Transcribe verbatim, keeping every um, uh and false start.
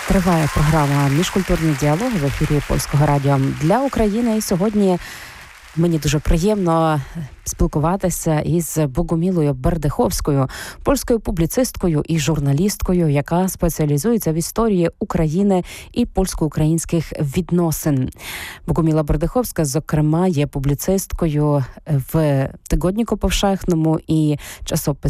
Триває програма «Міжкультурні діалоги» в ефірі Польського радіо для України. І сьогодні мені дуже приємно спілкуватися із Богомілою Бердиховською, польською публіцисткою і журналісткою, яка спеціалізується в історії України і польсько-українських відносин. Богоміла Бердиховська, зокрема, є публіцисткою в «Тигодніку Повшехному» і часописі